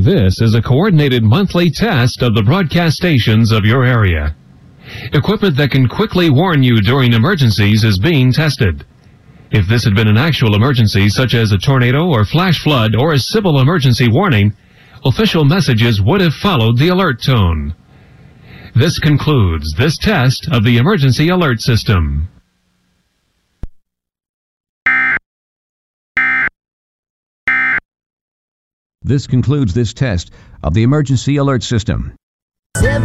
This is a coordinated monthly test of the broadcast stations of your area. Equipment that can quickly warn you during emergencies is being tested. If this had been an actual emergency, such as a tornado or flash flood or a civil emergency warning, official messages would have followed the alert tone. This concludes this test of the emergency alert system. This concludes this test of the emergency alert system.